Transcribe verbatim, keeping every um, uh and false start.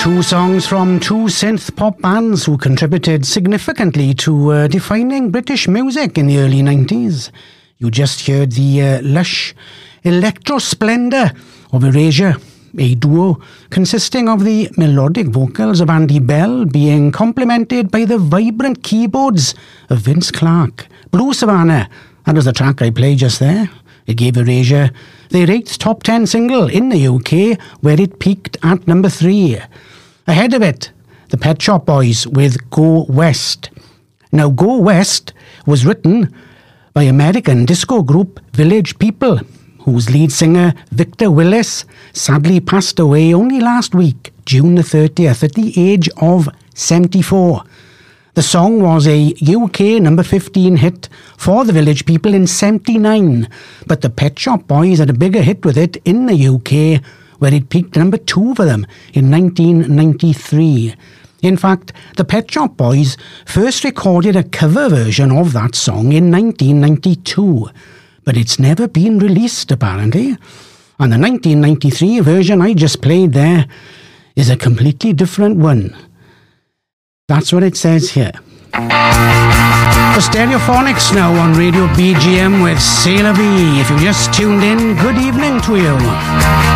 Two songs from two synth pop bands who contributed significantly to uh, defining British music in the early nineties. You just heard the uh, lush electro splendour of Erasure, a duo consisting of the melodic vocals of Andy Bell being complemented by the vibrant keyboards of Vince Clarke. Blue Savannah, that was the track I played just there. It gave Erasure their eighth top ten single in the U K, where it peaked at number three. Ahead of it, the Pet Shop Boys with Go West. Now, Go West was written by American disco group Village People, whose lead singer Victor Willis sadly passed away only last week, June the thirtieth, at the age of seventy-four. The song was a U K number fifteen hit for the Village People in seventy-nine, but the Pet Shop Boys had a bigger hit with it in the U K, where it peaked number two for them in nineteen ninety-three. In fact, the Pet Shop Boys first recorded a cover version of that song in nineteen ninety-two, but it's never been released apparently. And the nineteen ninety-three version I just played there is a completely different one. That's what it says here. For Stereophonics now on Radio B G M with C'est La Vie. If you just tuned in, good evening to you.